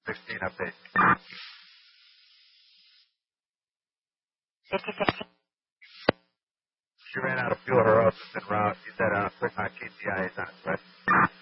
16 update. 5016. She ran out of fuel. Her oil is en route. You said quick on KTI is on its way.